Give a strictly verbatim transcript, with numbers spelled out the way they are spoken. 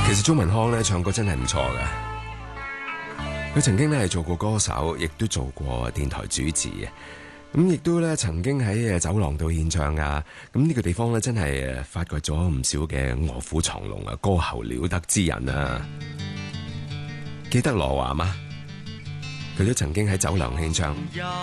其實鍾文康咧唱歌真係唔錯㗎，佢曾經咧係做過歌手，亦都做過電台主持嘅，咁亦都咧曾經喺誒走廊度獻唱啊，咁呢個地方咧真係誒發掘咗唔少嘅臥虎藏龍啊，歌喉了得之人啊！記得羅華嗎？佢都曾經喺走廊獻唱。